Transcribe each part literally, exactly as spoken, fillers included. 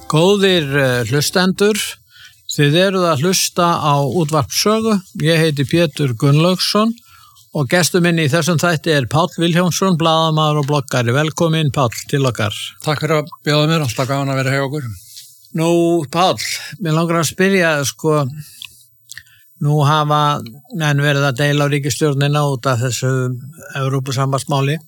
Góðir hlustendur, þið eruð að hlusta á útvarp Sögu. Ég heiti Pétur Gunnlaugsson og gestur minn í þessum þætti er Páll Vilhjálmsson, blaðamaður og bloggari. Velkomin Páll til okkar. Takk fyrir að bjóða mér, alltaf gaman að vera hjá okkur. Nú Páll, mér langar að spyrja, sko, nú hafa menn verið að deila á ríkisstjórnina út af þessu Evrópusambandsmáli.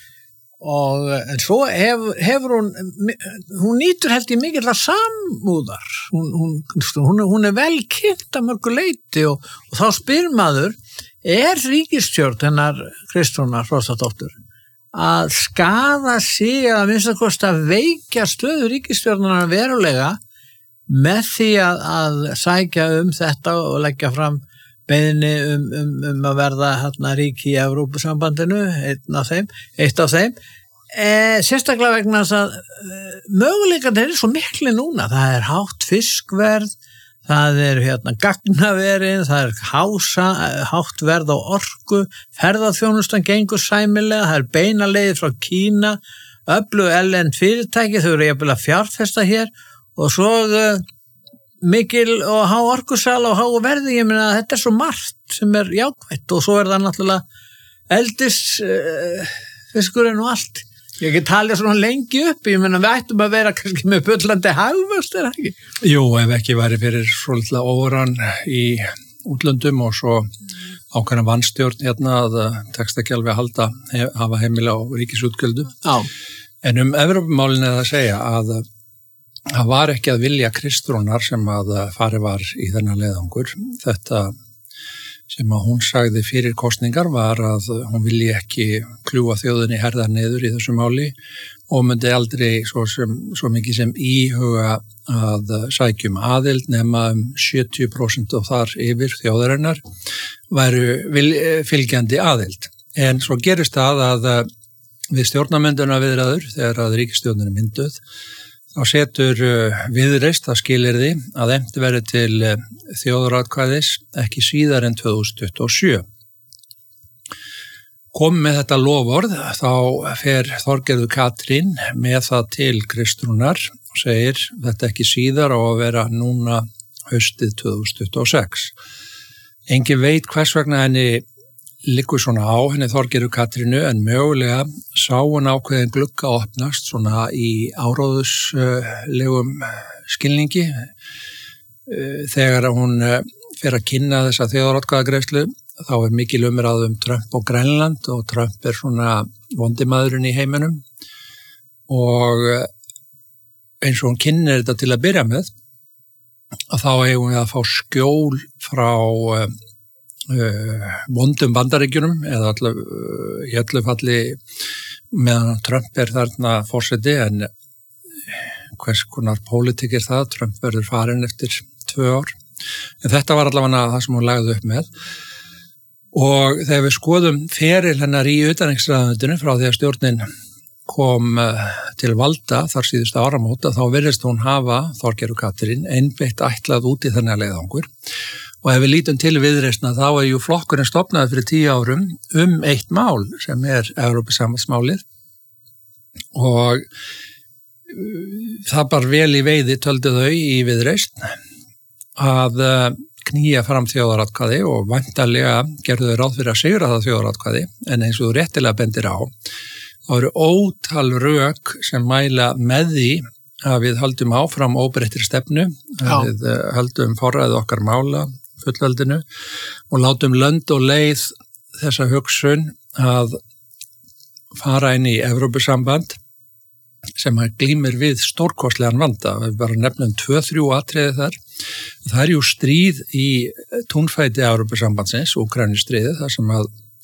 Og en svo hef, hefur hún hún nýtur held ég mikillar samúðar hún, hún, hún, hún er vel kynnt að mörgu leyti og, og þá spyr maður, er ríkisstjórn hennar Kristrúnar Frostadóttur að skaða sig að minnst að kosta að veikja stöðu ríkisstjórnar verulega með því að, að sækja um þetta og leggja fram beiðni um, um, um að verða hérna ríki í Evrópusambandinu, einn af þeim, eitt af þeim, e, sérstaklega vegna þess að e, möguleikarnir eru svo mikli núna, það er hátt fiskverð, það er hérna gagnaverin, það er hása, hátt verð á orku, ferðaþjónustan gengur sæmilega, það er beina leiðir frá Kína, öflug erlend fyrirtæki, þau eru jafnvel að fjárfesta hér og svo e, mikil og há orkusala og há verði, ég meina að þetta er svo margt sem er jákvætt og svo er það náttúrulega eldis uh, fiskurinn og allt. Ég ekki talið svona lengi upp, ég meina við ættum að vera kannski með bullandi hagvöxt, er það ekki? Jú, ef ekki væri fyrir svolítið óran í útlöndum og svo ákveðna vannstjórn hérna að tekst ekki alveg að halda, hef, hafa heimili á ríkisútgjöldum. Já. En um Evrópumálin er að segja að það var ekki að vilja Kristrúnar sem að fari var í þennan leiðangur. Þetta sem að hún sagði fyrir kosningar var að hún vilji ekki kljúfa þjóðinni herðar niður í þessu máli og myndi aldrei svo, sem, svo mikið sem íhuga að sækjum aðild nema um sjötíu prósent og þar yfir þjóðarinnar væru fylgjandi aðild. En svo gerist það að við stjórnarmynduna viðræður þegar að ríkisstjórnin er mynduð þá setur Viðreisn það skilyrði að efnt verði til þjóðaratkvæðis ekki síðar en tvö þúsund tuttugu og sjö. Kom með þetta loforð, þá fer Þorgerður Katrín með það til Kristrúnar og segir þetta ekki síðar á að vera núna haustið tvö þúsund tuttugu og sex. Engin veit hvers vegna henni liggur svona á henni Þorgerður Katrínu en mögulega sá hún ákveðin glugga opnast svona í áróðuslegum skilningi þegar hún fer að kynna þessa þjóðaratkvæðagreiðslu þá er mikil umræða um Trump og Grænland og Trump er svona vondimaðurinn í heiminum og eins og hún kynnir þetta til að byrja með að þá eigum við að fá skjól frá Uh, vondum bandaríkjunum eða allu, uh, í öllu falli meðan Trump er þarna forseti en hvers konar pólitík er það, Trump verður farin eftir tvö ár en þetta var allavega það sem hún lagði upp með og þegar við skoðum feril hennar í utanríkisráðuneytinu frá því að stjórnin kom uh, til valda þar síðustu áramóta þá virðist hún hafa Þorgerður Katrín einbeitt ætlað út í þennan leiðangur. Og ef við lítum til Viðreisna þá er ju flokkurinn stofnaði fyrir tíu árum um eitt mál sem er Evrópusambandsmálið og það bar vel í veiði töldu þau í Viðreisn að knýja fram þjóðaratkvæði og væntanlega gerðu þau ráð fyrir að sigra það þjóðaratkvæði en eins og þú réttilega bendir á þá eru ótal rök sem mæla með því að við höldum áfram óbreyttri stefnu, að við höldum forræði okkar mála fullveldinu og látum lönd og leið þessa hugsun að fara inn í Evrópusamband sem glímir við stórkostlegan vanda. Við bara nefnum tvö, þrjú atriði þar. Það er jú stríð í túnfæti Evrópusambandsins, Úkraínustríðið, þar sem að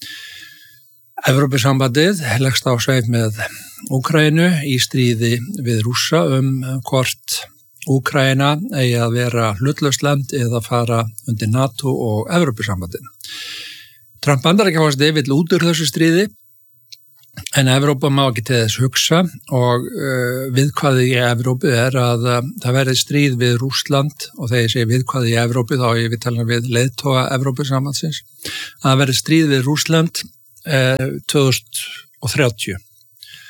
Evrópusambandið leggst á sveif með Úkraínu í stríði við Rússa um hvort Úkraína eigi að vera hlutlaust land eða fara undir NATO og Evrópusambandið. Trump Bandaríkjaforseti vill út úr þessu stríði en Evrópa má ekki til þess hugsa og uh, viðkvæðið í Evrópu er að uh, það verði stríð við Rússland og þegar ég segi viðkvæðið í Evrópu þá ég við tala við leiðtoga Evrópusambandsins að það verði stríð við Rússland uh, tvö þúsund þrjátíu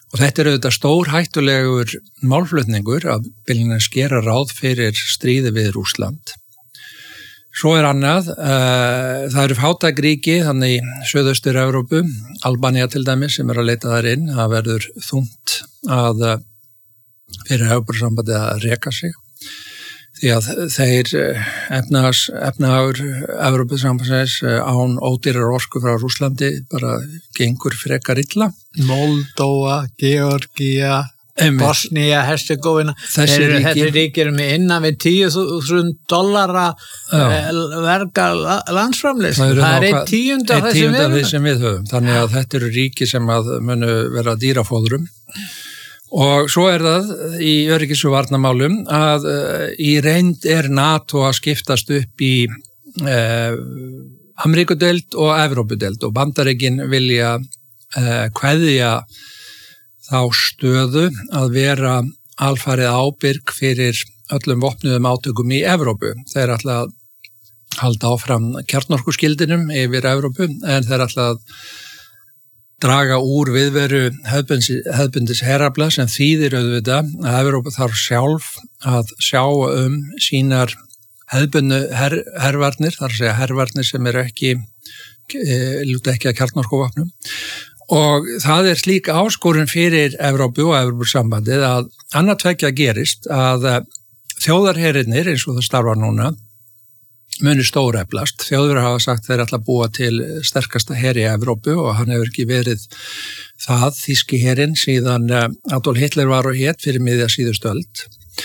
Og þetta er auðvitað stór hættulegur málflutningur að vilja skera ráð fyrir stríði við Rússland. Svo er annað, uh, það eru fátæk ríki, þannig í Suðaustur Evrópu, Albanía til dæmis sem er að leita þar inn, það verður þungt að fyrir Evrópusambandið að reka sig. Því að þeir efnahags, efnahagur Evrópusambandsins án ódýrar orku frá Rússlandi bara gengur frekar illa. Moldóa, Georgía, Bosnía, Herzegovina. Þessi ríki, þessi ríki eru með innan við tíu þúsund dollara verga landsframleiðslu. Það er einn tíund af því sem við höfum. Þannig að þetta eru ríki sem að munu vera dýrafóðrum. Og svo er það í öryggis- og varnarmálum að uh, í reynd er NATO að skiptast upp í uh, Ameríkudeild og Evrópudeild og Bandaríkin vilja uh, kveðja þá stöðu að vera alfarið ábyrg fyrir öllum vopnuðum átökum í Evrópu. Þeir ætla að halda áfram kjarnorkuskildinum yfir Evrópu en þeir ætla að draga úr viðveru hefðbundis, hefðbundis herafla sem þýðir auðvitað að Evrópa þarf sjálf að sjá um sínar hefðbundu her, hervarnir, þar að segja hervarnir sem eru ekki, e, lúta ekki að kjarnorkuvopnum. Og það er slík áskorun fyrir Evrópu og Evrópusambandið að annað tveggja gerist að þjóðarherinnir eins og það starfar núna muni stóreflast. Þjóðverjar hafa sagt þeir ætla að búa til sterkasta heri í Evrópu og hann hefur ekki verið það þýski herinn síðan Adolf Hitler var og hét fyrir miðja síðustu öld.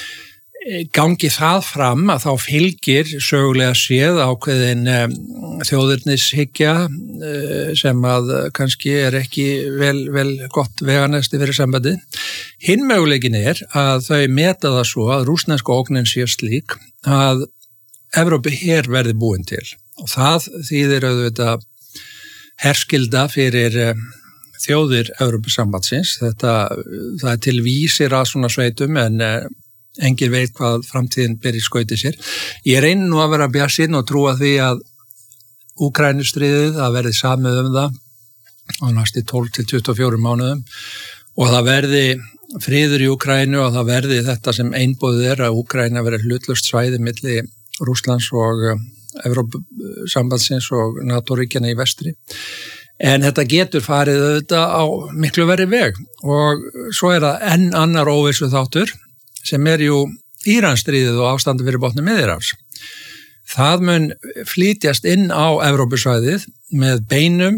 Gangi það fram að þá fylgir sögulega séð ákveðin þjóðurnishyggja sem að kannski er ekki vel, vel gott veganesti fyrir sambandi. Hinn möguleikin er að þau meta það svo að rússneska ógnin sé slík að Evrópu her verði búin til og það þýðir auðvitað herskilda fyrir þjóðir Evrópusambandsins. Þetta, það er til vísir að svona sveitum en engin veit hvað framtíðin ber í skauti sér. Ég reyni nú að vera bjartsýnn og trúa því að Úkrænustríðið að verði samið um það á næstu tólf til tuttugu og fjórum mánuðum og það verði friður í Úkrænu og það verði þetta sem einboðið er að Úkræna verði hlutlaust svæði milli Rússlands og Evrópusambandsins og NATO-ríkjana í vestri. En þetta getur farið auðvitað á miklu verri veg og svo er það enn annar óvissu þáttur sem er jú Íransstríðið og ástandi fyrir botni Miðjarðarhafs. Það mun flytjast inn á Evrópusvæðið með beinum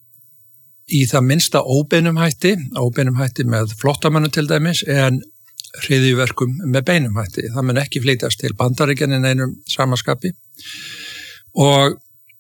í það minnsta óbeinum hætti, óbeinum hætti með flóttamönnum til dæmis en hryðjuverkum með beinum hætti. Það mun ekki flytjast til Bandaríkjanna í einum samaskapi og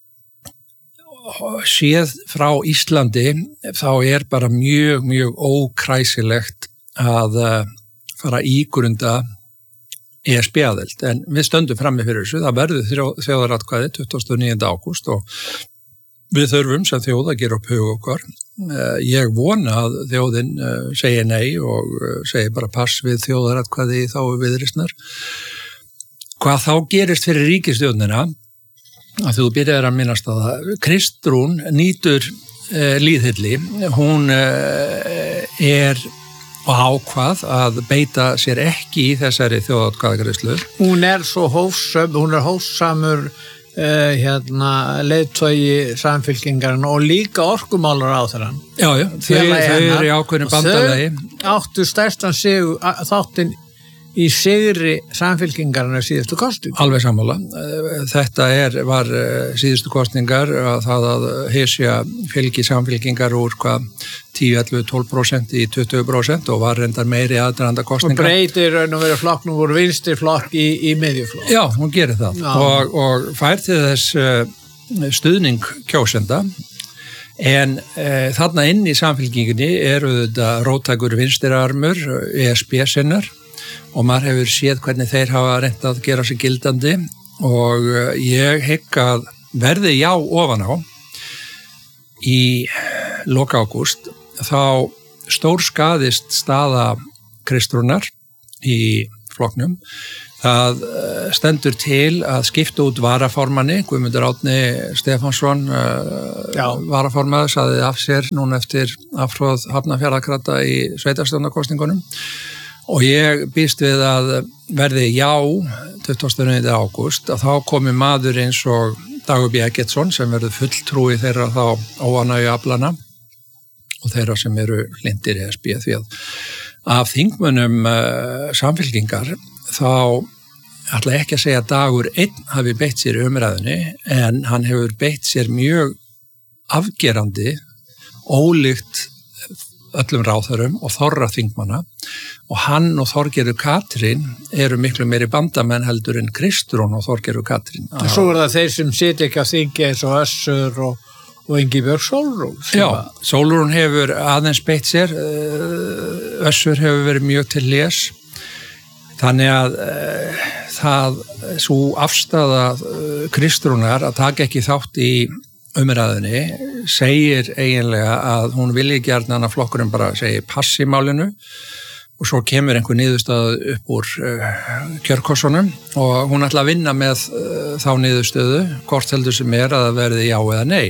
séð frá Íslandi þá er bara mjög, mjög ókræsilegt að fara ígrunda E S B-aðild. En við stöndum frammi fyrir þessu, það verður þjóðaratkvæði tuttugasta og níunda ágúst og við þurfum sem þjóð að gera upp hug okkar. Ég vona að þjóðin segir nei og segir bara pass við þjóðaratkvæði í þágu viðreisnar. Hvað þá gerist fyrir ríkisstjórnina, að þú byrjar að minnast að það, Kristrún nýtur eh, líðhylli, hún eh, er og ákvað að beita sér ekki í þessari þjóðaratkvæðagreiðslu. Hún er svo hófsöm, hún er hófsamur Uh, hérna, leiðtogi samfylkingarinn og líka orkumálar á þeirra. Já, já, þau, þau eru í ákveðinu bandalagi. Þau áttu stærstan sigur, þáttinn í sigri samfylkingarinn síðustu kosningar. Alveg sammála. Þetta er, var síðustu kosningar að það að hesja fylgi samfylkingar úr hvað tíu, ellefu, tólf prósent í tuttugu prósent og var reyndar meiri aðdraganda kosningar. Og breytir raun og verið flokknum úr vinstri flokk í, í miðjuflokk. Já, hún gerir það og, og fær til þess stuðning kjósenda en e, þarna inn í samfylkinginni eru þetta róttækur vinstriarmur E S B-sinnar og maður hefur séð hvernig þeir hafa reynt að gera sig gildandi og ég hygg að verði já ofan á í loka ágúst þá stórskaðist staða Kristrúnar í flokknum. Það stendur til að skipta út varaformanni, Guðmundur Árni Stefánsson, uh, varaformaður, saði af sér núna eftir afhróð Hafnarfjarðarkrata í sveitarstjórnarkosningunum og ég býst við að verði já tuttugasta og níunda ágúst að þá komi maður eins og Dagur B. Eggertsson sem verður fulltrúi þeirra þá óánægju aflana og þeirra sem eru hlindir E S B því að af þingmönnum uh, samfylkingar þá ætla ekki að segja að Dagur einn hafi beitt sér í umræðunni en hann hefur beitt sér mjög afgerandi ólíkt öllum ráðherrum og þorra þingmanna og hann og Þorgerður Katrín eru miklu meiri bandamenn heldur en Kristrún og Þorgerður Katrín. Og svo er það þeir sem sitja ekki að þingja eins og Össur og, og Ingibjörg Sólrún. Já, Sólrún hefur aðeins beitt sér, Össur hefur verið mjög til les. Þannig að uh, það, svo afstafa uh, Kristrúnar að taka ekki þátt í umræðunni segir eiginlega að hún vilji gjarnan að flokkurinn bara segi pass í málinu og svo kemur einhver niðurstöð upp úr uh, kjörkossunum og hún ætla að vinna með uh, þá niðurstöðu, hvort heldur sem er að það verði já eða nei.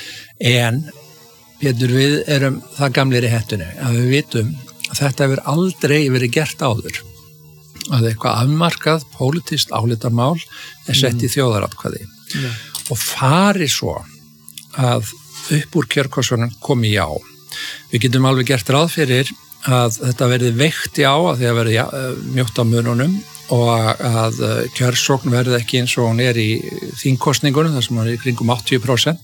En Pétur, við erum það gamlir í hettunni að við vitum að þetta hefur aldrei verið gert áður. Að eitthvað afmarkað, pólitískt álitamál er sett í þjóðaratkvæði mm. og fari svo að upp úr kjörkossunum komi já. Við getum alveg gert ráð fyrir að þetta verði veikt já að því að verði ja, mjótt á mununum og að kjörsókn verði ekki eins og hún er í þingkosningunum þar sem hann er í kringum áttatíu prósent.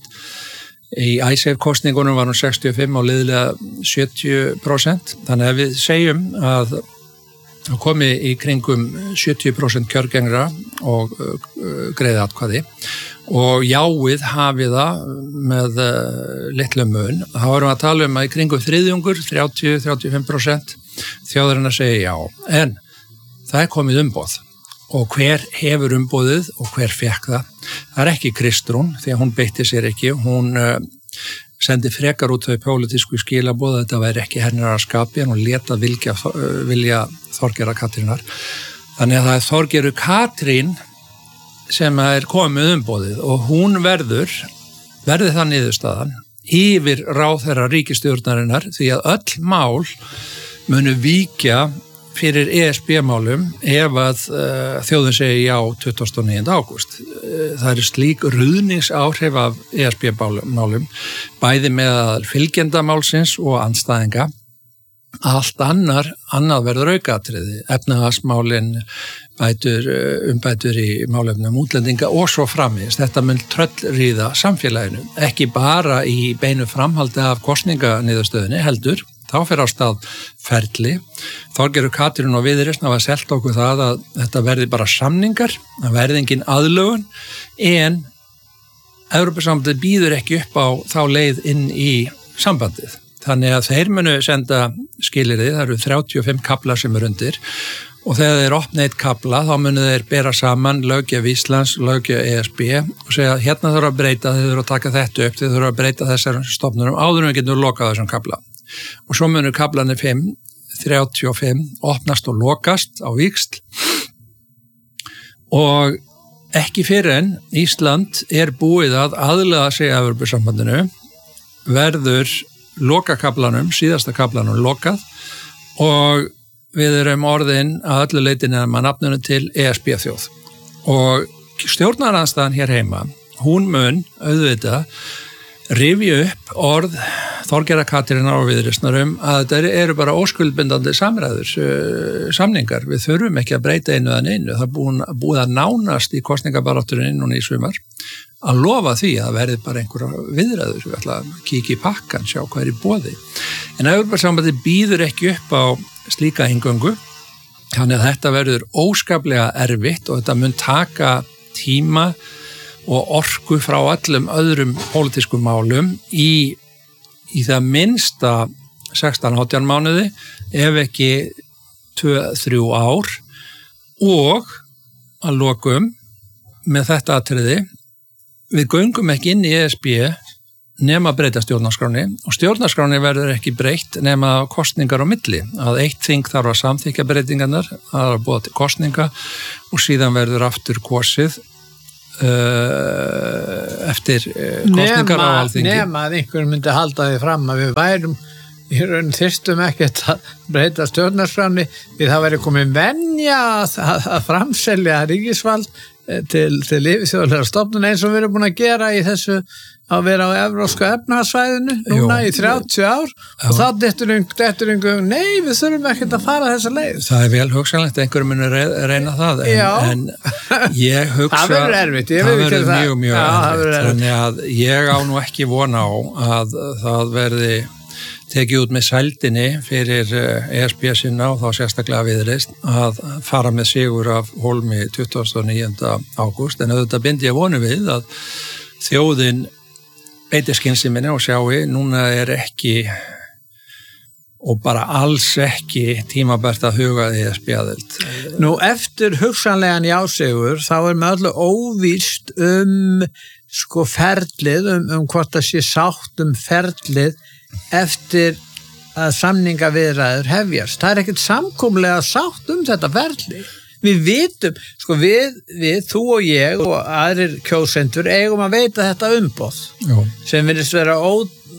Í Æsef-kosningunum var hún sextíu og fimm og liðlega sjötíu prósent. Þannig að við segjum að það komi í kringum sjötíu prósent kjörgengra og uh, greiði atkvæði og jáið hafi það með uh, litlu mun. Þá erum við að tala um að í kringum þriðjungur, þrjátíu til þrjátíu og fimm prósent þjóðurinn að segja já. En það er komið umboð og hver hefur umboðið og hver fekk það. Það er ekki Kristrún því að hún beitti sér ekki. Hún uh, sendi frekar út þau pólitísku skilaboð að þetta væri ekki hennar að skapi en hún leta vilja, vilja Þorgerðar Katrínar. Þannig að það er Þorgerður Katrín sem er komið umboðið og hún verður, verði það niðurstaðan, yfir ráðherra ríkisstjórnarinnar því að öll mál munu víkja fyrir E S B-málum ef að uh, þjóðin segi já tuttugasta og níunda ágúst. Uh, það er slík ruðningsáhrif af E S B-málum, bæði með fylgjendamálsins og andstæðinga. Allt annar, annað verður aukatriði, efnahagsmálin, bætur, umbætur í málefnum útlendinga og svo framvegis. Þetta mun tröllríða samfélaginu, ekki bara í beinu framhaldi af kosninganiðurstöðinni heldur. Þá fer á stað ferli. Þorgerður Katrín og Viðreisn hafa selt okkur það að þetta verði bara samningar, það verði engin aðlögun, en Evrópusambandið býður ekki upp á þá leið inn í sambandið. Þannig að þeir munu senda skilyrði, það eru þrjátíu og fimm kaflar sem er undir og þegar þeir opna eitt kafla þá munu þeir bera saman löggjöf Íslands, löggjöf E S B og segja hérna þurfa að breyta, þeir þurfa að taka þetta upp, þeir þurfa að breyta þessar stofnunum áður en við getum lokað þessum kafla. Og svo munur kaflanir fimm, þrjátíu og fimm opnast og lokast á víxl og ekki fyrir en Ísland er búið að aðlaga sig að Evrópusambandinu verður lokakaflanum, síðasta kaflanum lokað og við erum orðin að öllu leitin að maður nafnunum til E S B-þjóð og stjórnarandstaðan hér heima, hún mun auðvitað rifja upp orð Þorgerðar Katrínar og Viðreisnar um að þetta eru bara óskuldbindandi samræður, samningar. Við þurfum ekki að breyta einu eða einu. Það er búin, búið að nánast í kosningabarátturinn núna í sumar að lofa því að það verði bara einhverja viðræður. Við ætla að kíkja í pakkan, sjá hvað er í boði. En Evrópusambandið býður ekki upp á slíka inngöngu, þannig að þetta verður óskaplega erfitt og þetta mun taka tíma og orku frá öllum öðrum pólitískum málum í, í það minnsta sextán átján mánuði, ef ekki tvö til þrjú ár og að lokum með þetta atriði, við göngum ekki inn í E S B nema breyta stjórnarskráni og stjórnarskráni verður ekki breytt nema kostningar á milli, að eitt þing þarf að samþykkja breytingarnar, það er að búa til kostninga og síðan verður aftur kosið uh, eftir uh, kostningar nema, á alþingi. Nema að einhver myndi halda því fram að við værum í raun þyrstum ekkert að breyta stjórnarskráni því það væri komið venja að, að framselja ríkisvald til, til lífþjóðlega stofnun eins og við erum búin að gera í þessu að vera á evrópska efnahagssvæðinu núna Jó, í þrjátíu ár já. Og þá dettur einhverjum, nei við þurfum ekkert að fara þessa leið. Það er vel hugsanlegt, einhverjum munir reyna það en, en ég hugsa það verður erfitt, ég það veit ekki það. Mjög, mjög já, erfitt, þannig að ég á nú ekki vona á að það verði tekið út með sældinni fyrir E S B sinna og þá sérstaklega Viðreisn að fara með sigur af hólmi tuttugasta og níunda ágúst en auðvitað bindi ég vonu við að þjóðin beiti skynseminni og sjáu núna er ekki og bara alls ekki tímabært að huga E S B-aðild. Nú eftir hugsanlegan jásigur þá er með öllu óvíst um sko ferlið, um, um hvort það sé sátt um ferlið eftir að samningaviðræður hefjast. Það er ekkert samkomlega sátt um þetta ferli. Við vitum, sko við, við, þú og ég og aðrir kjósendur eigum að veita þetta umboð Jó. sem virðist vera ó,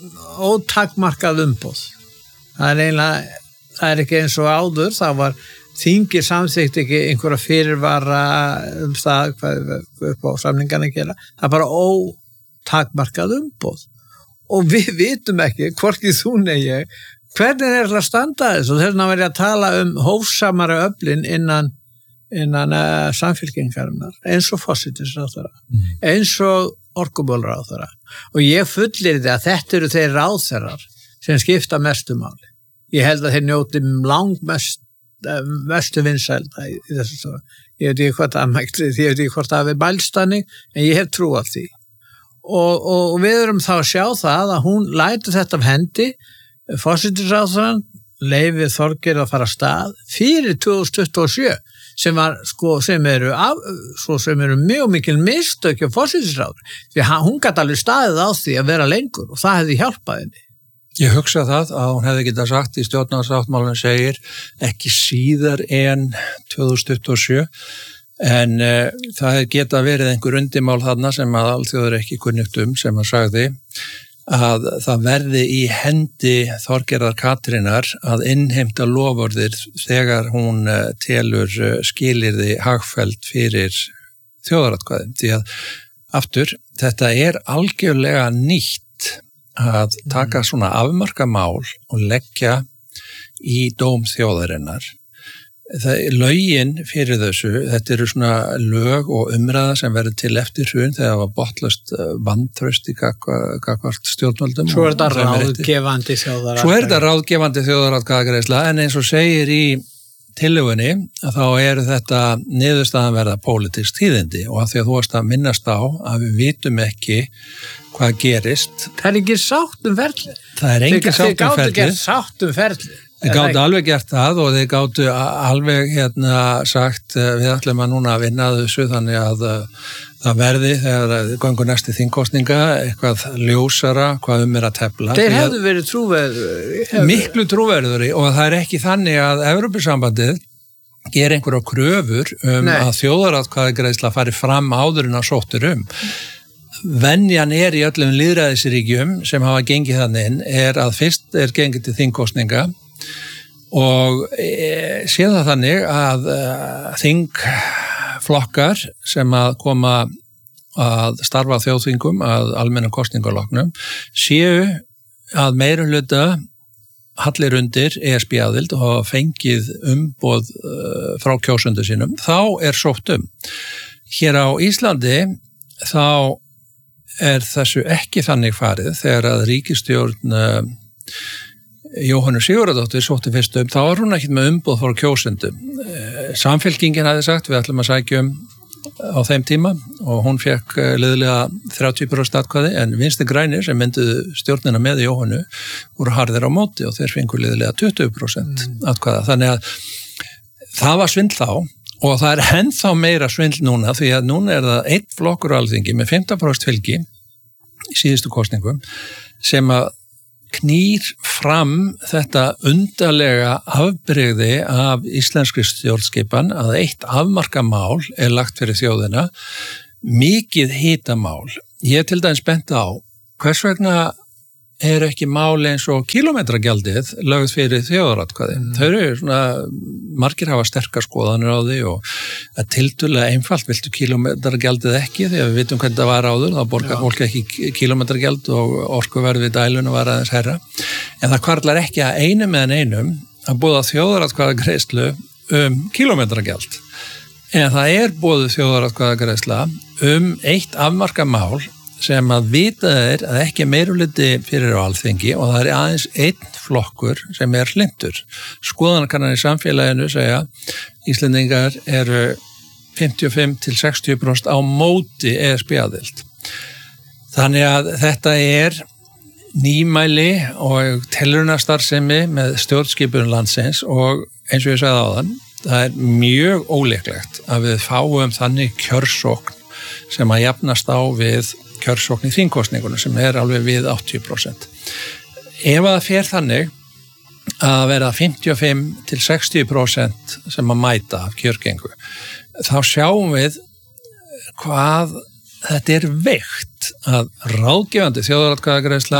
ótakmarkað umboð. Það er eiginlega, það er ekki eins og áður, það var þingið samþykkt ekki einhverja fyrirvara um það hvað upp á samningarna gera. Það er bara ótakmarkað umboð. Og við vitum ekki, hvorki þú nei ég, hvernig er það að standa þess og þess vegna verið að tala um hófsamari öflin innan, innan uh, samfylkingarinnar, eins og forsætisráðherra, mm. eins og orkumálráðherra. Og ég fullyrði að þetta eru þeir ráðherrar sem skipta mestu máli. Ég held að þeir njóti langmest uh, mestu vinsælda í, í þessu stofu. Ég veit ekki hvort það mækti, ég veit ekki hvort það við bælstanning, en ég hef trú á því. Og, og við erum þá að sjá það að hún lætur þetta af hendi forsætisráðherrann leyfið Þorgeir að fara af stað fyrir tvö þúsund tuttugu og sjö sem var sko sem eru af, svo sem eru mjög mikil mistök á forsætisráðherra því að hún gat alveg staðið á því að vera lengur og það hefði hjálpað henni. Ég hugsa það að hún hefði getað sagt í stjórnarsáttmálinn segir ekki síðar en tvö þúsund tuttugu og sjö en uh, það geta verið einhver undimál þarna sem að alþjóður ekki kunnugt um sem að sagði að það verði í hendi Þorgerðar Katrínar að innheimta loforðir þegar hún uh, telur uh, skilyrði hagfelld fyrir þjóðaratkvæðin því að aftur þetta er algjörlega nýtt að taka svona afmarka mál og leggja í dóm þjóðarinnar. Það er lögin fyrir þessu, þetta eru svona lög og umræða sem verður til eftir hrun þegar það var bottlast vantraust í gagnvart stjórnvöldum. Svo er þetta ráðgefandi þjóðaratkvæði. Svo er þetta ráðgefandi þjóðaratkvæðagreiðsla en eins og segir í tillögunni að þá eru þetta niðurstaðan verða pólitísk tíðindi og að því að þú varst að minnast á að við vitum ekki hvað gerist. Það er ekki sátt um ferli. Það er engin sátt um ferli. Þið gáttu gert sátt um ferli. Þeir gáttu alveg gert það og þeir gáttu alveg hérna sagt við ætlum að núna að vinna þessu þannig að það verði þegar gangur næsti þingkostninga eitthvað ljósara hvað um er að tefla. Þeir hefðu verið trúverður. Miklu trúverður og það er ekki þannig að Evrópusambandið ger einhverja kröfur um Nei. Að þjóðaratkvæðagreiðsla fari fram áður en að sóttur um. Venjan er í öllum lýðræðisríkjum sem hafa gengið þannig inn er að fyrst er gengið til þingkostninga og e, sé það þannig að e, þingflokkar sem að koma að starfa þjóðþingum að almennum kosningaloknum séu að meira hluta hallir undir E S B-aðild og hafa fengið umboð e, frá kjósundu sínum, þá er sótt um. Hér á Íslandi þá er þessu ekki þannig farið þegar að ríkisstjórn e, Jóhannu Sigurðardóttir sótti fyrst um, þá var hún ekki með umboð frá kjósendum. Samfylkingin hafði sagt, við ætlum að sækja um á þeim tíma og hún fekk liðlega þrjátíu prósent atkvæði en Vinstri grænir sem mynduðu stjórnina með Jóhannu voru harðir á móti og þeir fengu liðlega tuttugu prósent atkvæða. Þannig að það var svindl þá og það er ennþá meira svindl núna því að núna er það einn flokkur á Alþingi með fimmtán prósent fylgi í síðustu kosningum sem að knýr fram þetta undarlega afbrigði af íslenskri stjórnskipan að eitt afmarkamál er lagt fyrir þjóðina, mikið hitamál. Ég er til dæmis bent á hvers vegna er ekki mál eins og kílómetragjaldið lögð fyrir þjóðaratkvæði. Mm. Þau eru svona, margir hafa sterkar skoðanir á því og að tiltölulega einfalt viltu kílómetragjaldið ekki því að við vitum hvernig það var áður, þá borgar fólk ekki kílómetragjald og orkuverð við dæluna var aðeins herra. En það hvarflar ekki að einum eða einum að boða þjóðaratkvæðagreiðslu um kílómetragjald. En það er boðið þjóðaratkvæðagreiðsla um eitt afmarkað mál sem að vita er að ekki er meirihluti fyrir á Alþingi og það er aðeins einn flokkur sem er hlynntur. Skoðanakannanir í samfélaginu segja Íslendingar eru fimmtíu og fimm til sextíu prósent á móti E S B-aðild. Þannig að þetta er nýmæli og tilraunastarfsemi með stjórnskipun landsins og eins og ég sagði áðan, það er mjög óleiklegt að við fáum þannig kjörsókn sem að jafnast á við kjörsókn í þingkosningunum sem er alveg við áttatíu prósent. Ef að það fer þannig að vera fimmtíu og fimm til sextíu prósent sem að mæta af kjörgengu, þá sjáum við hvað þetta er veikt að ráðgefandi þjóðaratkvæðagreiðsla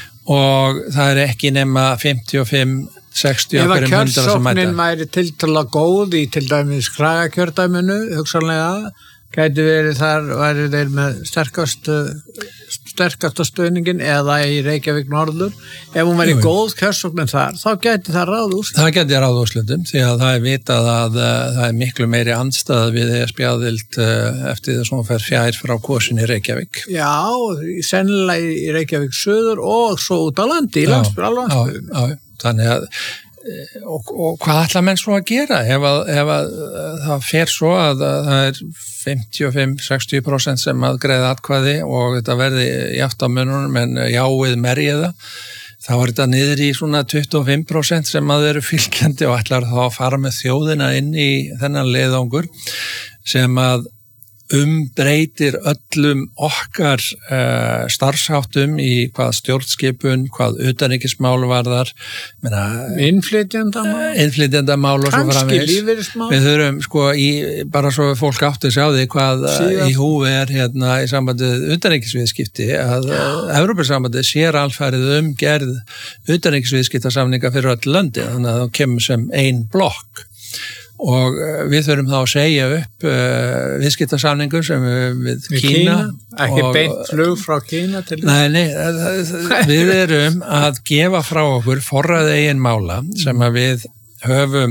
og það er ekki nema fimmtíu og fimm sextíu Ef að sem mæta. kjörsóknin væri tiltölulega góð í til dæmis Kragakjördæminu, hugsanlega gæti verið þar, væri þeir með sterkast, sterkasta stöðningin eða í Reykjavík norður. Ef hún væri góð kjörsóknin þar, þá gæti það ráð úrslitum. Það gæti ráð úrslitum, því að það er vitað að uh, það er miklu meiri andstæða við E S B-aðild uh, eftir þess að hún fer fjær frá kosin í Reykjavík. Já, sennilega í Reykjavík söður og svo út á landi, í landsbyrðu. Já, já, þannig að Og, og hvað ætla menn svo að gera ef að, ef að það fer svo að, að það er fimmtíu og fimm til sextíu prósent sem að greiða atkvæði og þetta verði játt á mununum en jáið merjiða, þá er þetta niður í svona tuttugu og fimm prósent sem að eru fylgjandi og ætlar þá að fara með þjóðina inn í þennan leiðangur sem að umbreytir öllum okkar uh, starfsháttum í hvað stjórnskipun, hvað utanríkismál varðar, meina, innflytjendamál, innflytjendamál og svo framvegis. Kannski lífeyrismál. Við þurfum sko í, bara svo fólk átti sig á því hvað Síðan. í húfi er hérna í sambandið utanríkisviðskipti að Evrópusambandið sér alfarið um gerð utanríkisviðskiptasamninga fyrir öll löndi, þannig að það kemur sem ein blokk. Og við þurfum þá að segja upp uh, viðskiptasamningur sem við Kína. Kína ekki og, beint flug frá Kína til Nei, nei, við erum að gefa frá okkur forræði eigin mála sem að við höfum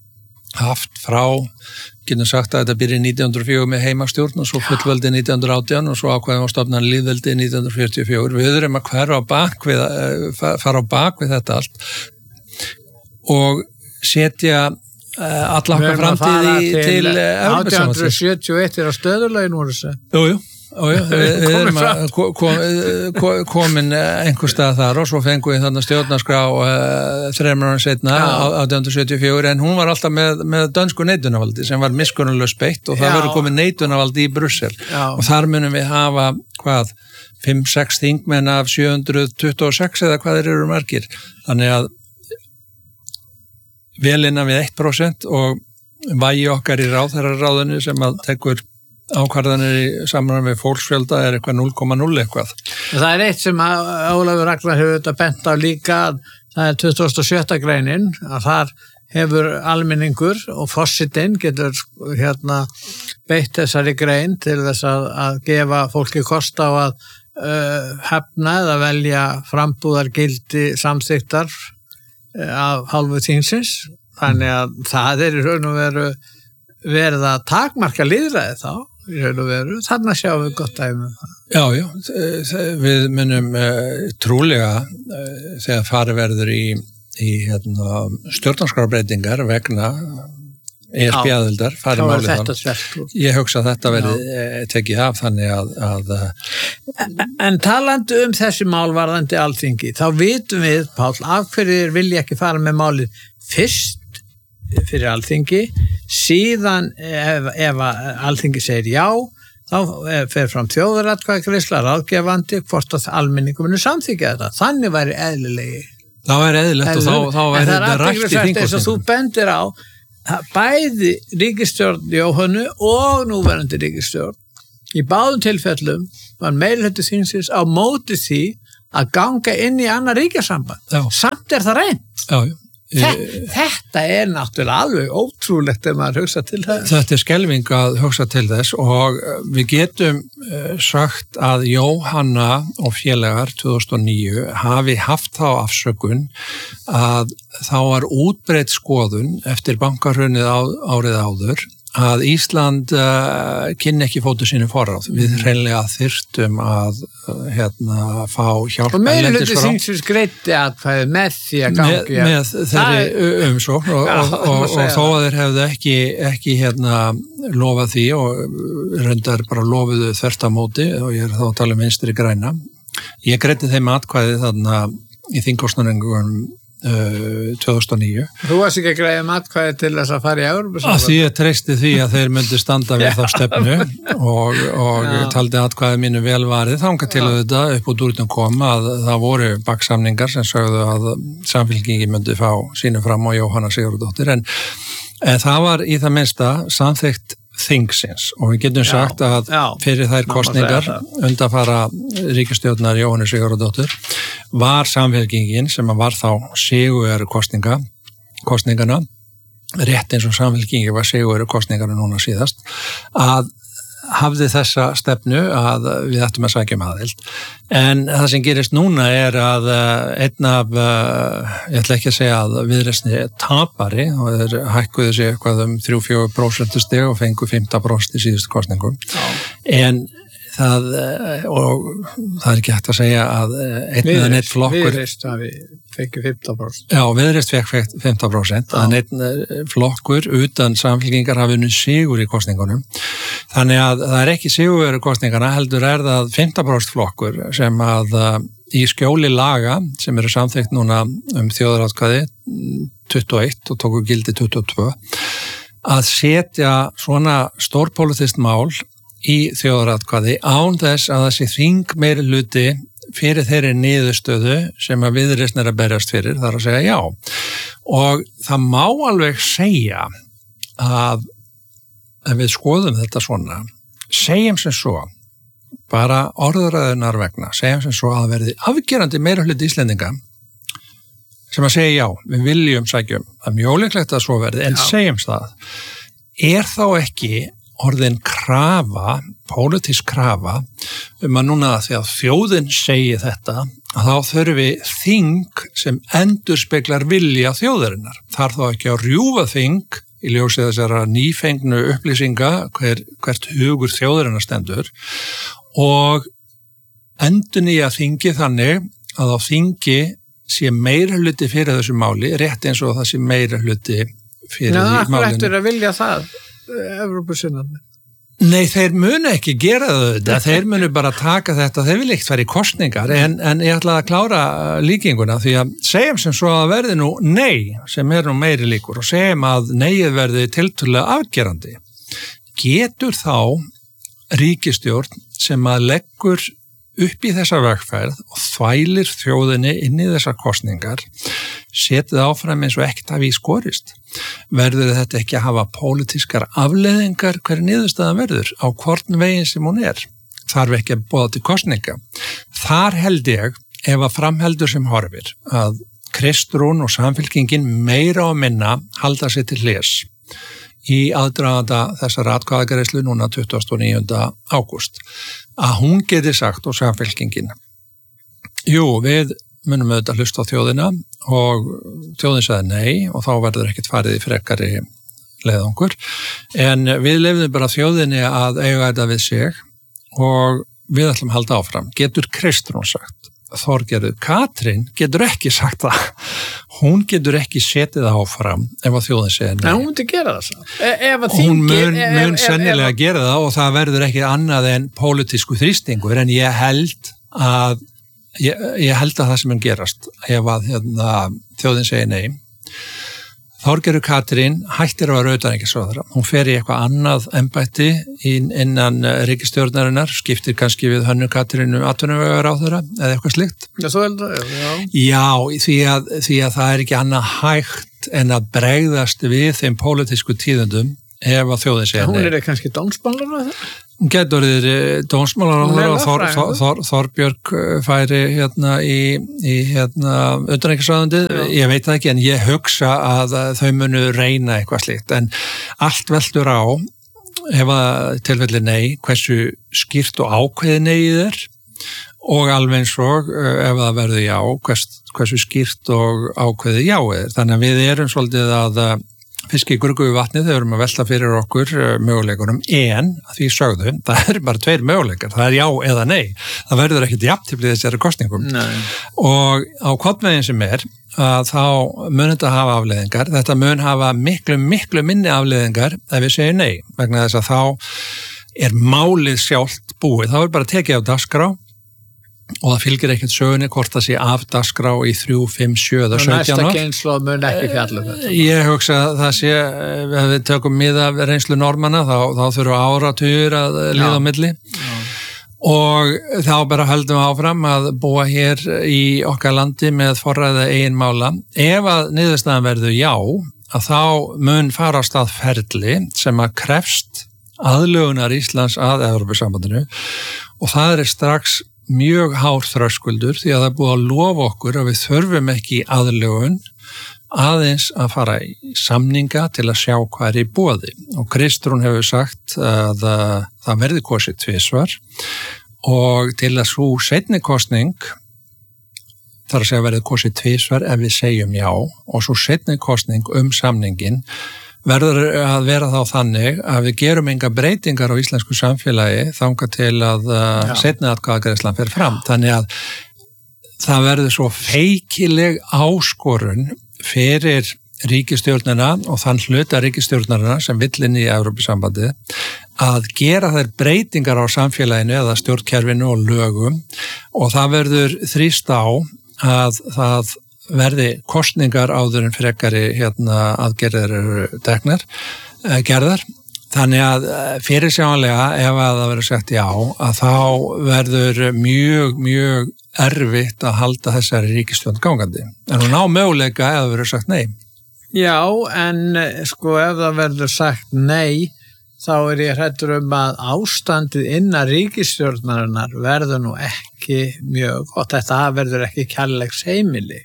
haft frá, getum sagt að þetta byrja nítján hundruð og fjögur með heimastjórn og svo fullveldi nítján hundruð og átján og svo ákvæðum að stofna lýðveldi nítján hundruð fjörutíu og fjögur. Við erum að hverfa á bak við, fara á bak við þetta allt og setja alla okkar framtíð í til átján hundruð sjötíu og eitt er á stöðulegin voru þessi. Jú, jú, jú við, við erum að kom, komin einhver stað þar og svo fengum við þannig stjórnarskrá uh, þreymur ára setna átján hundruð sjötíu og fjögur en hún var alltaf með, með dönsku neitunarvaldi sem var miskunnarlaust beitt og það verður komið neitunarvaldi í Brussel Já. og þar munum við hafa hvað fimm sex þingmenn af sjö hundruð tuttugu og sex eða hvað þeir eru margir. Þannig að vel innan við eitt prósent og vægi okkar í ráðherraráðinu sem að tekur ákvarðanir í samræmi við fólksfjölda er eitthvað núll komma núll eitthvað. Það er eitt sem Ólafur Ragnar hefur þetta bent á líka, það er tuttugasta og sjötta greinin, að þar hefur almenningur og forsetinn getur hérna beitt þessari grein til þess að, að gefa fólki kost á að uh, hefna eða velja frambúðargildi samþyktar af hálfu þingsins, þannig að það er í raun og veru verið að takmarka lýðræði þá í raun og veru, þannig að sjáum við gott dæmi um það. Já, já, við munum uh, trúlega uh, þegar farið verður í, í hérna, stjórnarskrárbreytingar vegna E S B-aðildar farið málið þannig. Ég hugsa að þetta verði tekið af þannig að, að En, en talandi um þessi mál varðandi Alþingi, þá vitum við, Páll, af hverju vilja ekki fara með málið fyrst fyrir Alþingi, síðan ef, ef Alþingi segir já, þá fer fram þjóðaratkvæðagreiðsla ráðgefandi hvort að almenningur muni samþykkja þetta. Þannig væri eðlilegi. Það væri eðlilegt og þá, þá væri þetta rætt í þingkosningum. Þess að þú bendir á bæði ríkisstjórn Jóhönnu og núverandi ríkisstjórn í báðum tilfellum var meirihluti þingsins á móti því að ganga inn í annar ríkjasamband. Já. Samt er það reynd. Já, já. Þetta er náttúrulega alveg ótrúlegt ef maður hugsa til þess. Þetta er skelfing að hugsa til þess og við getum sagt að Jóhanna og félagar tvö þúsund og níu hafi haft þá afsökun að þá var útbreidd skoðun eftir bankahrunið árið áður að Ísland uh, kynni ekki fótu sínu forráð. Við hreinlega þyrftum að uh, hérna fá hjálp. Og meirihluti þingsins greiddi atkvæði með því að gangi. Með, með þeirri umsókn og, og, og, og, og þó að þeir hefðu ekki, ekki hérna lofað því og reyndar bara lofuðu þvert á móti og ég er þá að tala um Vinstri græna. Ég greiddi þeim atkvæði þarna í þingkosningum Uh, tvö þúsund og níu. Þú varst ekki að greiða atkvæði til þess að fara í Evrópusambandið? Að því ég treysti því að þeir myndi standa við þá stefnu og, og taldi atkvæði mínu velvarið þangað til þetta upp úr dúrnum koma að það voru baksamningar sem sögðu að Samfylkingi myndi fá sínu fram á Jóhanna Sigurðardóttir en, en það var í það minnsta samþykkt þingsins og við getum sagt já, að já, fyrir þær kosningar undanfara ríkisstjórnar Jóhannu Sigurðardóttur var Samfylkingin sem var þá sigurvegari kosninga kosningana rétt eins og Samfylkingin var sigurvegari kosningana núna síðast að hafði þessa stefnu að við ættum að sækja um aðild en það sem gerist núna er að einn af, ég ætla ekki að segja að Viðreisni tapari og þeir hækkuðu sig eitthvað um þrjú til fjögur prósent stig og fengu fimmtán prósent í síðustu kosningum en það, og það er ekki hægt að segja að einn eða neitt flokkur Viðreist hafi fengið fimmtán prósent Já, Viðreist fekk fimmtán prósent að neitt flokkur utan Samfylkingar hafi unnið sigur í kosningunum þannig að það er ekki sigurvegari kosningana heldur er það fimmtán prósent flokkur sem að í skjóli laga sem eru samþykkt núna um þjóðaratkvæði tuttugu og eitt og tóku gildi tuttugu og tvö að setja svona stórpólitískt mál í þjóðaratkvæði án þess að þessi þing meiri hluti fyrir þeirri niðurstöðu sem að Viðreisn er að berjast fyrir, það er að segja já. Og það má alveg segja að ef við skoðum þetta svona, segjum sem svo, bara orðræðunar vegna, segjum sem svo að verði afgerandi meiri hluti Íslendinga sem að segja já, við viljum sækjum, það er mjög ólíklegt að svo verði, en já. Segjum það, er þá ekki orðin krafa, pólitísk krafa, um að núna því að þjóðin segi þetta, að þá þurfum við þing sem endurspeglar vilja þjóðarinnar. Þar þá ekki að rjúfa þing í ljósið þessara nýfengnu upplýsinga hver, hvert hugur þjóðarinnar stendur og endurnýja þingi þannig að á þingi sé meira hluti fyrir þessu máli, rétt eins og það sé meira hluti fyrir Ná, því málinu. Ná, eftir að vilja það, Evrópusinnarnir? Nei, þeir munu ekki gera þetta, þeir munu bara taka þetta, þeir vil ekkert fara í kosningar, en, en ég ætla að klára líkinguna því að segjum sem svo að verði nú nei, sem er nú meiri líkur, og segjum að neið verði tiltölulega afgerandi. Getur þá ríkisstjórn sem að leggur upp í þessa vegferð og þvælir þjóðinni inn í þessar kosningar, setið áfram eins og ekkert hafi í skorist. Verður þetta ekki að hafa pólitískar afleiðingar hver niðurstaðan verður á hvorn veginn sem hún er? Þarf ekki að boða til kosninga. Þar held ég, ef að framheldur sem horfir, að Kristrún og Samfylkingin meira og minna halda sér til hliðs í aðdraganda þessar atkvæðagreiðslu núna tuttugasta og níunda ágúst, að hún geti sagt og Samfylkingin, jú, við munum auðvitað hlusta á þjóðina og þjóðin sagði nei og þá verður ekkert farið í frekari leiðangur, en við lefðum bara þjóðinni að eiga þetta við sig og við ætlum að halda áfram. Getur Kristrún sagt? Þorgerður Katrín getur ekki sagt það. Hún getur ekki setið áfram ef að þjóðin segir nei. En hún myndi gera það svo. Ef að hún þingi, mun, ef, mun ef, sennilega ef, gera það og það verður ekki annað en pólitísku þrýstingur, en ég held að ég, ég held að það sem mun gerast ef að hérna, þjóðin segir nei, Þorgerður Katrín hættir að vera utanríkisráðherra. Hún fer í eitthvað annað embætti innan ríkisstjórnarinnar, skiptir kannski við Hönnu Katrínu atvinnuvegaráðherra eða eitthvað slíkt. Já, svo heldur, já. Já, því að, því að það er ekki annað hægt en að bregðast við þeim pólitísku tíðundum ef að þjóðin segja nei. Hún er kannski dómsmálar að það? Hún getur þér dómsmálaráðherra og Þor, Þor, Þor, Þorbjörg færi hérna í, í hérna utanríkisráðundið, ég veit það ekki en ég hugsa að þau munu reyna eitthvað slíkt, en allt veldur á ef að tilfelli nei, hversu skýrt og ákveði neyið er og alveg eins og ef það verður já, hvers, hversu skýrt og ákveði já er, þannig að við erum svolítið að fiski í gruggu í vatni, þau erum að velta fyrir okkur möguleikunum, en að því sögðu, það er bara tveir möguleikar, það er já eða nei, það verður ekkert jafntefli þessari kosningum. Nei. Og á hvort sem er, að þá mun þetta hafa afleiðingar, þetta mun hafa miklu, miklu minni afleiðingar ef við segjum nei, vegna þess að þá er málið sjálft búið, þá er bara tekið á dagskrá og það fylgir ekkert sögunni hvort það sé af dagskrá í þrjú, fimm, sjö eða sautján ár. Næsta kynslóð mun ekki fjalla þetta. Ég hugsa að það sé, ef við tökum miða reynslu normanna, þá, þá þurfa áratugir að líða á milli. Já. Og þá bara höldum við áfram að búa hér í okkar landi með forræða eigin mála. Ef að niðurstaðan verður já, að þá mun fara á stað ferli sem að krefst aðlögunar Íslands að Evrópusambandinu og það er strax mjög hár þröskuldur því að það er búið að lofa okkur að við þurfum ekki aðlögun aðeins að fara í samninga til að sjá hvað er í boði. Og Kristrún hefur sagt að það verði kosið tvisvar og til að svo seinni kosning þar að segja verði kosið tvisvar ef við segjum já og svo seinni kosning um samningin verður að vera þá þannig að við gerum enga breytingar á íslensku samfélagi þangað til að uh, seinni atkvæðagreiðslan fer fram. Þannig að það verður svo feikileg áskorun fyrir ríkisstjórnina og þann hluta ríkisstjórnarina sem vill inn í Evrópusambandi að gera þær breytingar á samfélaginu eða stjórnkerfinu og lögum og það verður þrýst á að það verði kosningar áður en frekari hérna, aðgerðir eru teknar, gerðar. Þannig að fyrirsjáanlega ef að það verður sagt já, að þá verður mjög, mjög erfitt að halda þessari ríkisstjórn gangandi. En hún á möguleika ef það verður sagt nei. Já, en sko ef það verður sagt nei, þá er ég hræddur um að ástandið innan ríkisstjórnarinnar verður nú ekki mjög gott. Þetta verður ekki kærleiks heimili.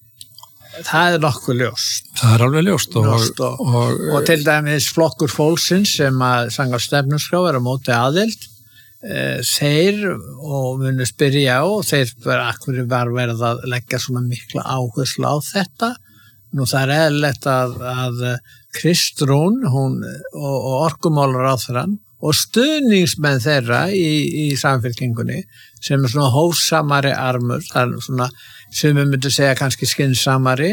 Það er nokkuð ljóst. Það er alveg ljóst. Og, ljóst og, og, og til dæmis flokkur fólksins sem að sanga stefnuskrá er á móti aðild, e, þeir og munu spyrja og þeir bara akkur var verið að leggja svona mikla áherslu á þetta. Nú það er eðlilegt að, að Kristrún hún, og, og orkumálaráðherrann og stuðningsmenn þeirra í, í samfylkingunni sem er svona hófsamari armur, það er svona sem við myndum segja kannski skynsamari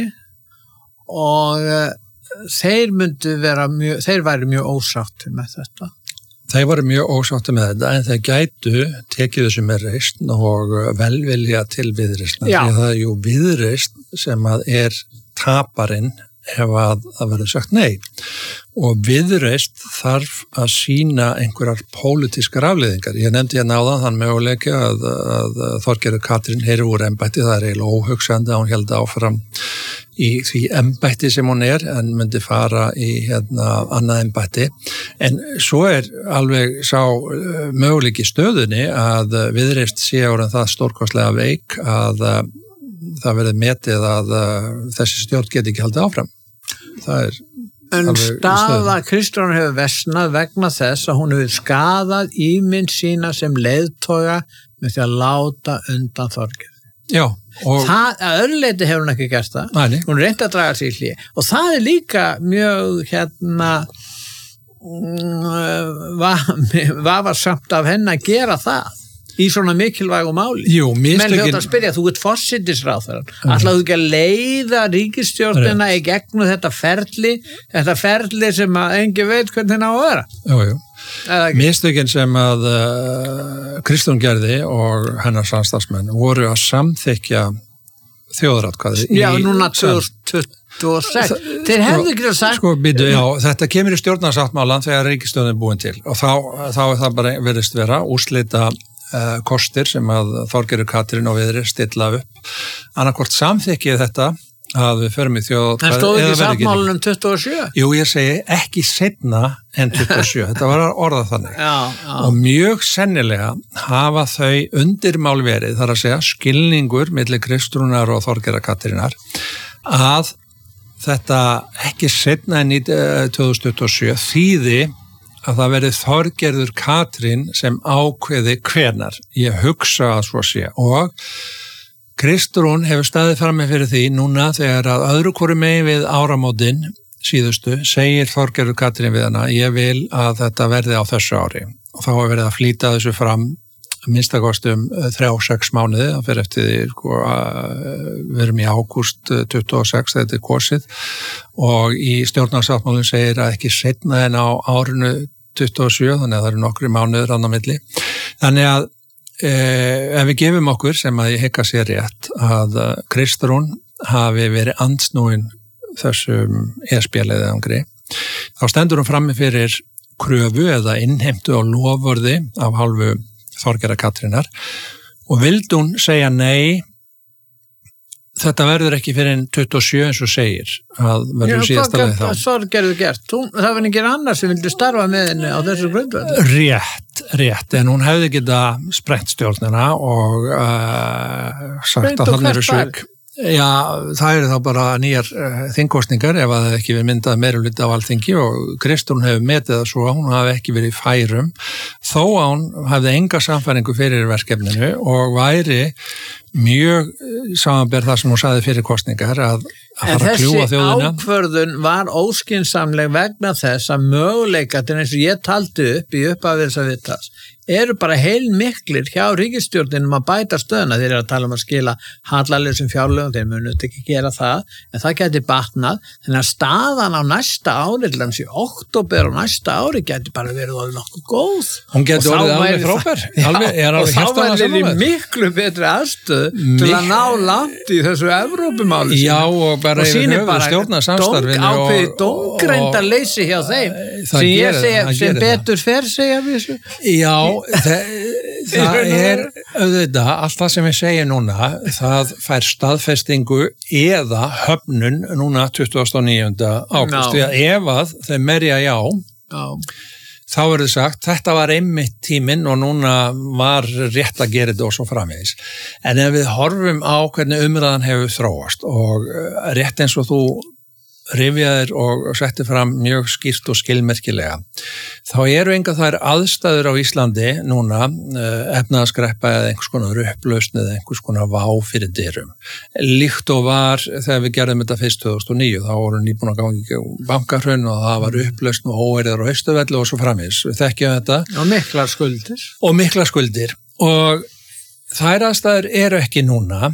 og uh, þeir myndu vera mjög, þeir væri mjög ósátti með þetta. Þeir væri mjög ósátti með þetta en þeir gætu tekið þessu með reisn og velvilja til viðreisna. Því að það er jú viðreisn sem að er taparinn ef að það verður sagt nei. Og viðreist þarf að sína einhverjar pólitískar afleiðingar. Ég nefndi hérna áðan þann möguleika að, að Þorgerður Katrín heyri úr embætti, það er eiginlega óhugsandi að hún held áfram í því embætti sem hún er en myndi fara í hérna annað embætti. En svo er alveg sá möguleiki stöðunni að viðreist sé ára það stórkostlega veik að það verði metið að þessi stjórn geti ekki haldið áfram. Það er en staða Kristrún hefur versnað vegna þess að hún hefur skaðað ímynd sína sem leiðtoga með því að láta undan Þorgerði. Já. Og það, að öðru leyti hefur hún ekki gert það. Næli. Hún reyndi að draga sig í hlé. Og það er líka mjög hérna var samt af henni að gera það. Í svona mikilvægu máli. Jú, mistökin... Menn hljóta að spyrja, þú ert forsætisráðherrann. Ætlaðu ekki að leiða ríkisstjórnina í gegnum þetta ferli, þetta ferli sem að engi veit hvernig það á að vera. Jú, jú. Mistökin sem að uh, Kristrún gerði og hennar samstarfsmenn voru að samþykkja þjóðaratkvæði. Já, núna tvö þúsund tuttugu og sex. Þeir hefðu ekki að sagt... Sko, býtu, já, þetta kemur í stjórnarsáttmálan þegar ríkisstjórnin er búin til og þá, þá er það bara verðist vera úrslita uh, kostir sem að Þorgerður Katrín og Viðreisn stilla upp. Annarkvort samþykkið þetta að við förum í þjóð... En stóð ekki sáttmálanum tuttugu og sjö? Jú, ég segi ekki seinna en tuttugu og sjö. Þetta var orðað þannig. Já, já. Og mjög sennilega hafa þau undirmál verið, þar að segja skilningur milli Kristrúnar og Þorgerðar Katrínar að þetta ekki seinna en tvö þúsund tuttugu og sjö þýði að það verið Þorgerður Katrín sem ákveði hvenar. Ég hugsa að svo sé og Kristrún hefur staðið frammi fyrir því núna þegar að öðru hvoru megin við áramótin síðustu segir Þorgerður Katrín við hana ég vil að þetta verði á þessu ári og þá hefur verið að flýta þessu fram minnstakostum þrjá sex mánuði það fyrir eftir því sko, við erum í ágúst tuttugu og sex þetta er kosið og í stjórnarsáttmálinn segir að ekki seinna en á árinu tuttugu og sjö þannig að það eru nokkri mánuður annað milli þannig að Eh, ef við gefum okkur sem að ég hekka sér rétt að Kristrún hafi verið andsnúin þessum E S B-leiðangri þá stendur hún frammi fyrir kröfu eða innheimtu og lofvörði af hálfu Þorgerðar Katrínar og vildi hún segja nei þetta verður ekki fyrir en tuttugu og sjö eins og segir að verður síðasta leið þá. Já, hvað Þorgerður gert? Hún, það var ekki annar sem vildi starfa með henni á þessu grundvelli. Rétt, rétt, en hún hefði geta sprett stjórnina og uh, sagt að hann eru svik. Já, það eru þá bara nýjar uh, þingkostningar ef að það ekki verið myndað meirihluti á Alþingi og Kristrún hefur metið það svo að hún hafi ekki verið í færum þó að hún hafði enga samfæringu fyrir verkefninu og væri mjög samanber það sem hún sagði fyrir kostningar að, að fara að kljúa þjóðina. En þessi ákvörðun var óskynsamleg vegna þess að möguleikatin eins og ég taldi upp í uppafið þess að vitast eru bara heil miklir hjá ríkisstjórninum að bæta stöðuna þeir eru að tala um að skila hallarleysum fjárlögum þeir munut ekki gera það en það geti batnað þannig að staðan á næsta ári til dæmis í október á næsta ári geti bara verið alveg nokkuð góð hún geti orðið alveg frábær og þá verður í miklu betri aðstöð til að ná langt í þessu Evrópumáli já og bara yfir höfuð stjórnarsamstarfinu og ákveði dóngreinda leysi hjá þeim sem ég segja sem betur fer segja við þessu já það, það er auðvitað, allt það sem við segjum núna, það fær staðfestingu eða höfnun núna tuttugasta og níunda ágúst, því að ef að þau merja já, já. Þá verður sagt, þetta var einmitt tíminn og núna var rétt að gera þetta og svo framvegis. En ef við horfum á hvernig umræðan hefur þróast og rétt eins og þú rifjaðir og setti fram mjög skýrt og skilmerkilega. Þá eru enga þær aðstæður á Íslandi núna, efnaðaskreppa eða einhvers konar upplausn eða einhvers konar vá fyrir dyrum. Líkt og var þegar við gerðum þetta fyrst tvö þúsund og níu, þá voru nýbúin að ganga í bankahrun og það var upplausn og óeirðar á Austurvelli og svo framvegis. Við þekkjum þetta. Og miklar skuldir. Og miklar skuldir. Og þær aðstæður eru ekki núna.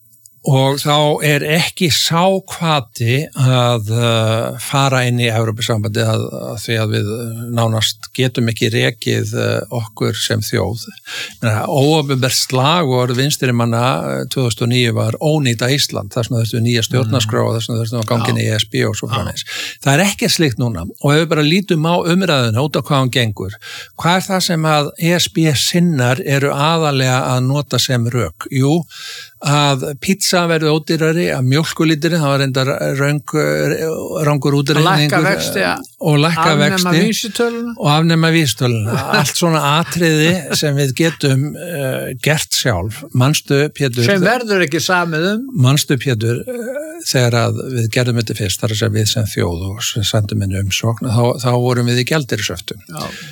Og þá er ekki sá hvati að uh, fara inn í Evrópusambandi að, að því að við nánast getum ekki rekið uh, okkur sem þjóð. Óopinbert slagorð vinstrimanna tvö þúsund og níu var ónýta Ísland, þess vegna þurftum við nýja stjórnarskrá og þess vegna þurftum við að ganga inn í E S B og svo framvegis. Það er ekki slíkt núna og ef við bara lítum á umræðuna út á hvað hann gengur, hvað er það sem að E S B sinnar eru aðalega að nota sem rök? Jú, að pizza verði ódýrari, að mjólkulíturinn, það var reyndar röng, rangur útreikningur og lækka vexti og afnema vísitöluna. Allt svona atriði sem við getum uh, gert sjálf. Manstu, Pétur, sem verður ekki samið um. Manstu, Pétur, uh, þegar að við gerðum þetta fyrst, þar að segja við sem þjóð og sendum inn umsókn, þá, þá vorum við í gjaldeyrisöftum.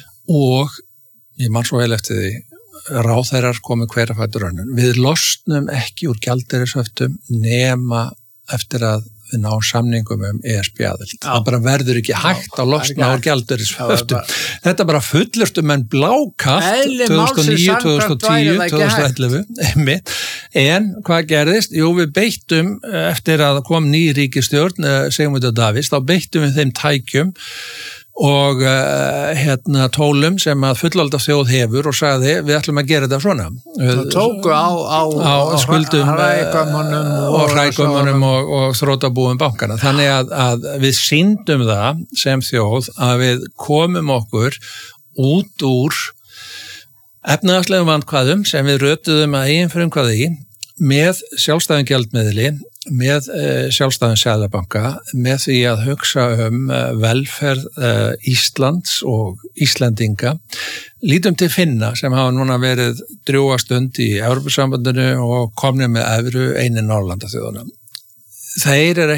Og ég man svo vel eftir því ráðherrar komu hver að fætur önnur. Við losnum ekki úr gjaldeyrisöftum nema eftir að við ná samningum um E S B-aðild. Það bara verður ekki hægt að losna úr gjaldeyrisöftum. Þetta bara fullurstu menn blákalt tvö þúsund og níu, tvö þúsund og tíu, tvö þúsund og ellefu. En hvað gerðist? Jú, við beittum eftir að kom ný ríkisstjórn, Sigmundur Davíðs, þá beittum við þeim tækjum og uh, hérna tólum sem að fullvalda þjóð hefur og sagði við ætlum að gera þetta svona. Það tóku á, á, á skuldum hrægömmunum og, og hrægömmunum og, og þrótabúum bankana. Þannig að, að við sýndum það sem þjóð að við komum okkur út úr efnahagslegum vandkvæðum sem við rötuðum að eigin frumkvæði í með sjálfstæðum gjaldmiðli, með uh, sjálfstæðum seðlabanka, með því að hugsa um uh, velferð uh, Íslands og Íslendinga. Lítum til Finna sem hafa núna verið drjúga stund í Evrópusambandinu og komnir með evru einu Norðurlandaþjóðunum. Þeir eru